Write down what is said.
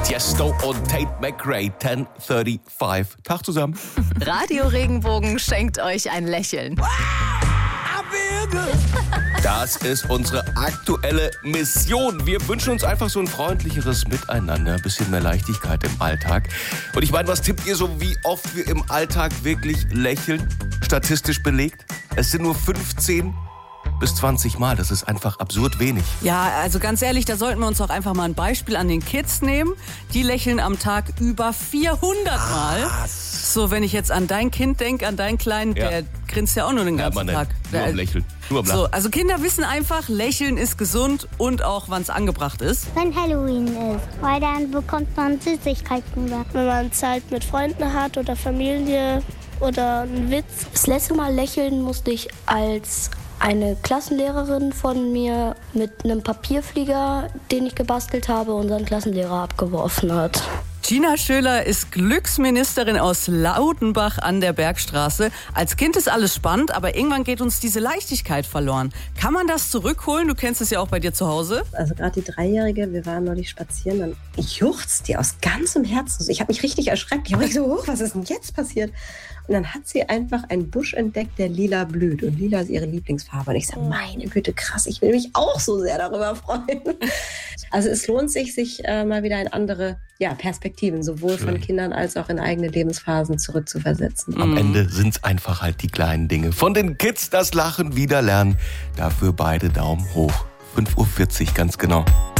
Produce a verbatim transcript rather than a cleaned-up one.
Tiesto und Tate McRae, zehn fünfunddreißig. Tag zusammen. Radio Regenbogen schenkt euch ein Lächeln. Das ist unsere aktuelle Mission. Wir wünschen uns einfach so ein freundlicheres Miteinander, ein bisschen mehr Leichtigkeit im Alltag. Und ich meine, was tippt ihr so, wie oft wir im Alltag wirklich lächeln? Statistisch belegt? Es sind nur fünfzehn bis zwanzig Mal. Das ist einfach absurd wenig. Ja, also ganz ehrlich, da sollten wir uns auch einfach mal ein Beispiel an den Kids nehmen. Die lächeln am Tag über vierhundert Mal. Ah, so, wenn ich jetzt an dein Kind denke, an deinen Kleinen, ja. der grinst ja auch nur den ganzen ja, Mann, Tag. Nur am Lächeln. Nur am Lachen. So, also Kinder wissen einfach, Lächeln ist gesund und auch, wann es angebracht ist. Wenn Halloween ist, weil dann bekommt man Süßigkeiten. Wenn man Zeit mit Freunden hat oder Familie oder einen Witz. Das letzte Mal lächeln musste ich, als eine Klassenlehrerin von mir mit einem Papierflieger, den ich gebastelt habe, unseren Klassenlehrer abgeworfen hat. Gina Schöler ist Glücksministerin aus Lautenbach an der Bergstraße. Als Kind ist alles spannend, aber irgendwann geht uns diese Leichtigkeit verloren. Kann man das zurückholen? Du kennst es ja auch bei dir zu Hause. Also gerade die Dreijährige, wir waren neulich spazieren, dann juchzt die aus ganzem Herzen. Ich habe mich richtig erschreckt. Ich habe so, hoch, was ist denn jetzt passiert? Und dann hat sie einfach einen Busch entdeckt, der lila blüht. Und lila ist ihre Lieblingsfarbe. Und ich sage, meine Güte, krass, ich will mich auch so sehr darüber freuen. Also es lohnt sich, sich äh, mal wieder in andere ja, Perspektiven, sowohl von Kindern als auch in eigene Lebensphasen zurückzuversetzen. Am Ende sind es einfach halt die kleinen Dinge. Von den Kids das Lachen wieder lernen. Dafür beide Daumen hoch. fünf Uhr vierzig, ganz genau.